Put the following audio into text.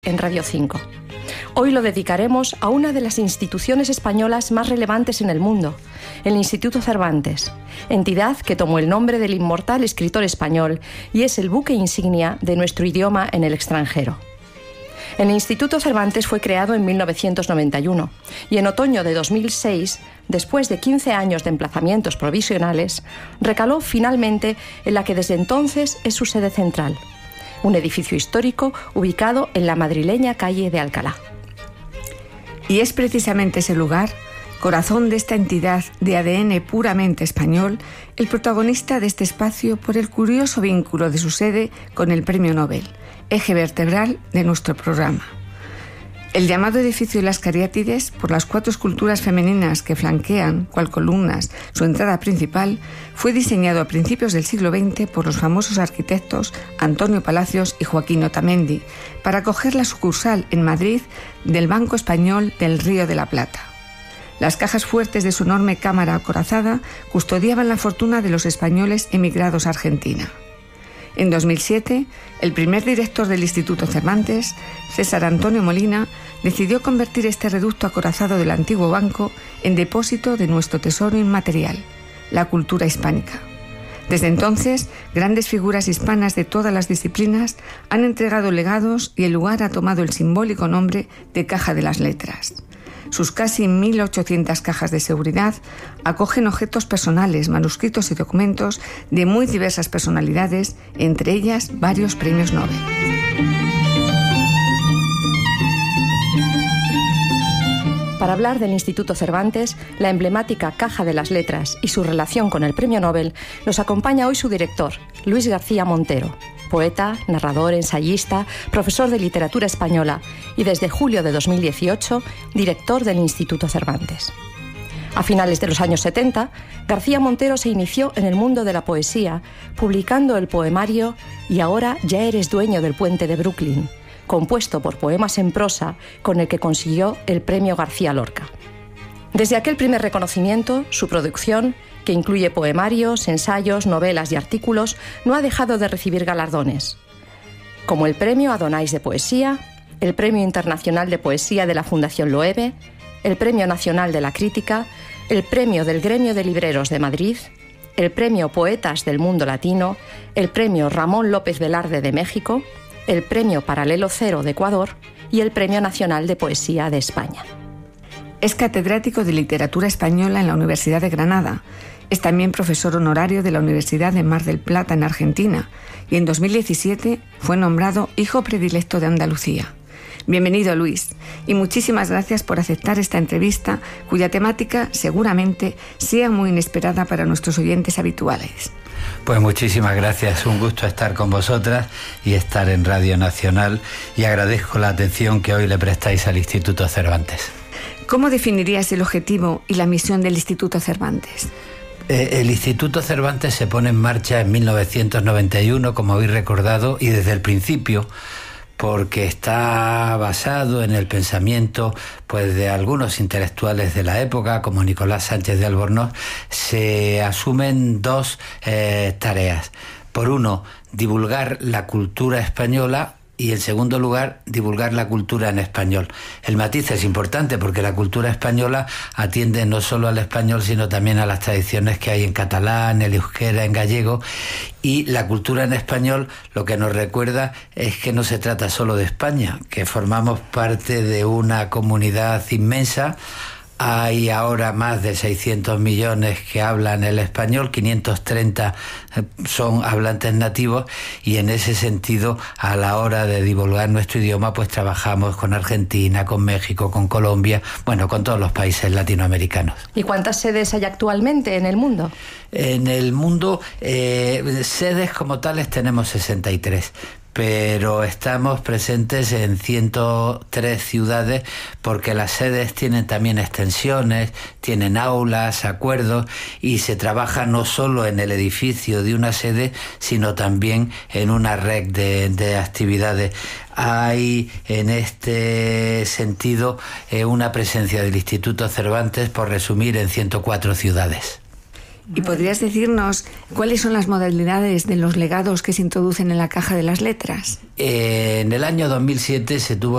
en Radio 5. Hoy lo dedicaremos a una de las instituciones españolas más relevantes en el mundo, el Instituto Cervantes, entidad que tomó el nombre del inmortal escritor español y es el buque insignia de nuestro idioma en el extranjero. El Instituto Cervantes fue creado en 1991 y en otoño de 2006, después de 15 años de emplazamientos provisionales, recaló finalmente en la que desde entonces es su sede central, un edificio histórico ubicado en la madrileña calle de Alcalá. Y es precisamente ese lugar, corazón de esta entidad de ADN puramente español, el protagonista de este espacio por el curioso vínculo de su sede con el Premio Nobel, eje vertebral de nuestro programa. El llamado edificio de las Cariátides, por las 4 esculturas femeninas que flanquean, cual columnas, su entrada principal, fue diseñado a principios del siglo XX por los famosos arquitectos Antonio Palacios y Joaquín Otamendi, para acoger la sucursal en Madrid del Banco Español del Río de la Plata. Las cajas fuertes de su enorme cámara acorazada custodiaban la fortuna de los españoles emigrados a Argentina. En 2007, el primer director del Instituto Cervantes, César Antonio Molina, decidió convertir este reducto acorazado del antiguo banco en depósito de nuestro tesoro inmaterial, la cultura hispánica. Desde entonces, grandes figuras hispanas de todas las disciplinas han entregado legados y el lugar ha tomado el simbólico nombre de Caja de las Letras. Sus casi 1.800 cajas de seguridad acogen objetos personales, manuscritos y documentos de muy diversas personalidades, entre ellas varios premios Nobel. Para hablar del Instituto Cervantes, la emblemática Caja de las Letras y su relación con el Premio Nobel, nos acompaña hoy su director, Luis García Montero, poeta, narrador, ensayista, profesor de literatura española y desde julio de 2018, director del Instituto Cervantes. A finales de los años 70, García Montero se inició en el mundo de la poesía, publicando el poemario Y ahora ya eres dueño del puente de Brooklyn, compuesto por poemas en prosa, con el que consiguió el Premio García Lorca. Desde aquel primer reconocimiento, su producción, que incluye poemarios, ensayos, novelas y artículos, no ha dejado de recibir galardones, como el Premio Adonais de Poesía, el Premio Internacional de Poesía de la Fundación Loewe, el Premio Nacional de la Crítica, el Premio del Gremio de Libreros de Madrid, el Premio Poetas del Mundo Latino, el Premio Ramón López Velarde de México, el Premio Paralelo Cero de Ecuador y el Premio Nacional de Poesía de España. Es catedrático de Literatura Española en la Universidad de Granada. Es también profesor honorario de la Universidad de Mar del Plata en Argentina y en 2017 fue nombrado Hijo Predilecto de Andalucía. Bienvenido, Luis, y muchísimas gracias por aceptar esta entrevista, cuya temática seguramente sea muy inesperada para nuestros oyentes habituales. Pues muchísimas gracias, un gusto estar con vosotras y estar en Radio Nacional, y agradezco la atención que hoy le prestáis al Instituto Cervantes. ¿Cómo definirías el objetivo y la misión del Instituto Cervantes? El Instituto Cervantes se pone en marcha en 1991, como habéis recordado, y desde el principio, porque está basado en el pensamiento pues de algunos intelectuales de la época, como Nicolás Sánchez de Albornoz, se asumen 2 tareas. Por uno, divulgar la cultura española, y en segundo lugar, divulgar la cultura en español. El matiz es importante porque la cultura española atiende no solo al español, sino también a las tradiciones que hay en catalán, en euskera, en gallego. Y la cultura en español lo que nos recuerda es que no se trata solo de España, que formamos parte de una comunidad inmensa. Hay ahora más de 600 millones que hablan el español, 530 son hablantes nativos, y en ese sentido, a la hora de divulgar nuestro idioma, pues trabajamos con Argentina, con México, con Colombia, bueno, con todos los países latinoamericanos. ¿Y cuántas sedes hay actualmente en el mundo? En el mundo, sedes como tales tenemos 63. Pero estamos presentes en 103 ciudades porque las sedes tienen también extensiones, tienen aulas, acuerdos, y se trabaja no solo en el edificio de una sede, sino también en una red de actividades. Hay en este sentido una presencia del Instituto Cervantes, por resumir, en 104 ciudades. ¿Y podrías decirnos cuáles son las modalidades de los legados que se introducen en la Caja de las Letras? En el año 2007 se tuvo